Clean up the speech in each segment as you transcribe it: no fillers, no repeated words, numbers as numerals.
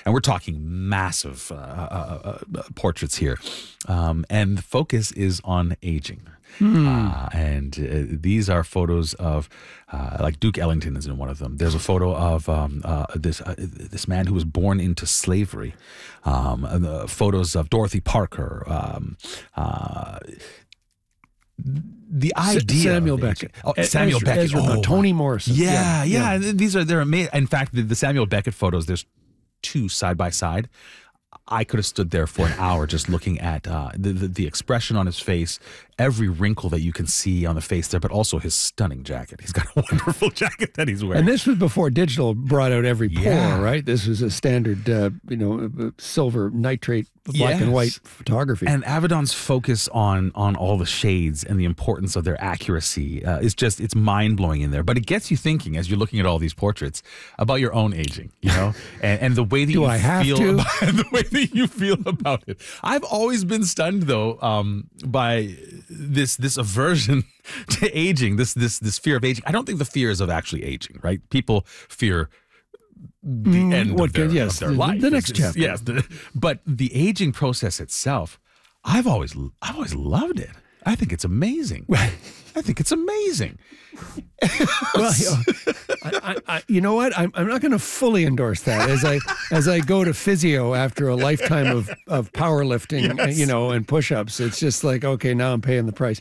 And we're talking massive portraits here. And the focus is on aging. And these are photos of, like Duke Ellington is in one of them. There's a photo of this man who was born into slavery. Photos of Dorothy Parker. The idea Samuel of Beckett. Samuel Beckett. Toni Morrison. Yeah. They're amazing. In fact, the Samuel Beckett photos, there's two side by side. I could have stood there for an hour just looking at the expression on his face, every wrinkle that you can see on the face there, but also his stunning jacket. He's got a wonderful jacket that he's wearing. And this was before digital brought out every pore, right? This was a standard, silver nitrate, black and white photography. And Avedon's focus on all the shades and the importance of their accuracy is just, it's mind-blowing in there. But it gets you thinking as you're looking at all these portraits about your own aging, and the way that the way that you feel about it. I've always been stunned, though, by this aversion to aging, this fear of aging. I don't think the fear is of actually aging, right? People fear the end of their life. The next chapter. Yes, but the aging process itself, I've always loved it. I think it's amazing. I think it's amazing. Well, you know what? I'm not going to fully endorse that as I go to physio after a lifetime of powerlifting, and push-ups. It's just like, okay, now I'm paying the price.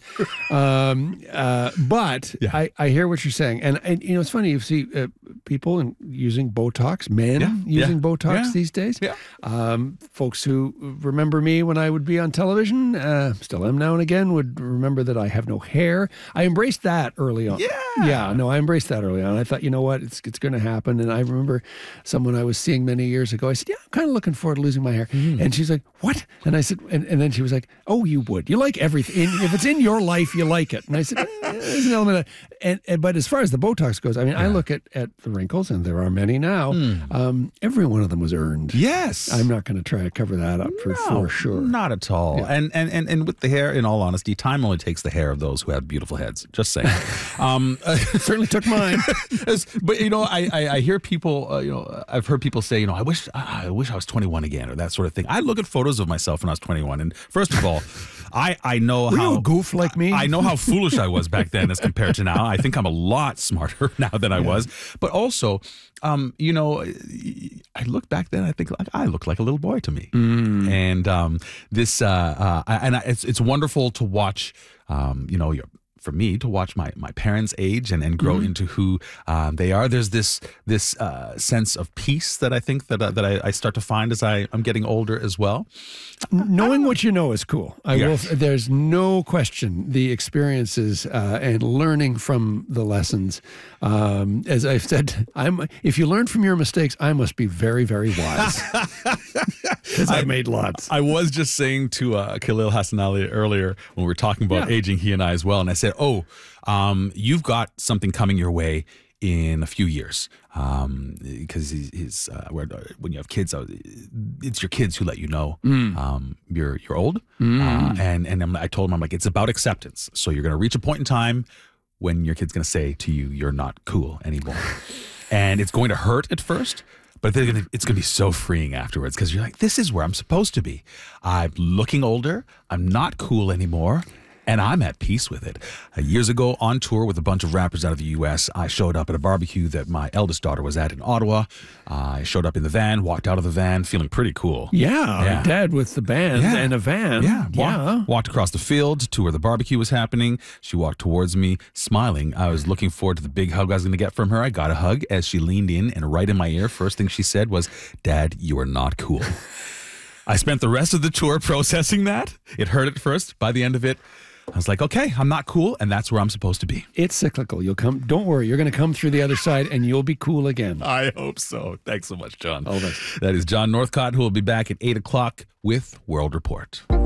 But I hear what you're saying, and it's funny. You see people using Botox, men using Botox these days. Yeah. Folks who remember me when I would be on television, still am now and again, would remember that I have no hair. I embraced that early on. I embraced that early on. I thought, you know what, it's going to happen. And I remember someone I was seeing many years ago. I said, I'm kind of looking forward to losing my hair. And she's like, what? And I said, and then she was like, oh, you would. You like everything. If it's in your life, you like it. And I said, there's an element of, but as far as the Botox goes, I mean, I look at the wrinkles, and there are many now. Every one of them was earned. Yes. I'm not going to try to cover that up for sure. Not at all. Yeah. And with the hair, in all honesty, time only takes the hair of those who have beautiful heads. Just saying. Certainly took mine. But I hear people. I've heard people say, I wish I was 21 again, or that sort of thing. I look at photos of myself when I was 21, and first of all, I know Were how you a goof like me. I know how foolish I was back then as compared to now. I think I'm a lot smarter now than I was. But also, I look back then. I think I look like a little boy to me, and it's wonderful to watch. For me to watch my parents age and grow into who they are. There's this sense of peace that I think that I start to find as I'm getting older as well. Knowing what you know is cool. There's no question the experiences and learning from the lessons. As I've said, if you learn from your mistakes, I must be very, very wise. Because I made lots. I was just saying to Khalil Hassan Ali earlier when we were talking about aging, he and I as well, and I said, you've got something coming your way in a few years, because when you have kids, it's your kids who let you know you're old. And I told him, I'm like, it's about acceptance. So you're going to reach a point in time when your kid's going to say to you, you're not cool anymore, and it's going to hurt at first. But it's going to be so freeing afterwards, because you're like, this is where I'm supposed to be. I'm looking older. I'm not cool anymore. And I'm at peace with it. Years ago, on tour with a bunch of rappers out of the U.S., I showed up at a barbecue that my eldest daughter was at in Ottawa. I showed up in the van, walked out of the van, feeling pretty cool. Yeah. Dad with the band and a van. Walked across the field to where the barbecue was happening. She walked towards me, smiling. I was looking forward to the big hug I was going to get from her. I got a hug as she leaned in, and right in my ear, first thing she said was, "Dad, you are not cool." I spent the rest of the tour processing that. It hurt at first. By the end of it, I was like, okay, I'm not cool, and that's where I'm supposed to be. It's cyclical. Don't worry. You're going to come through the other side, and you'll be cool again. I hope so. Thanks so much, John. All right. That is John Northcott, who will be back at 8 o'clock with World Report.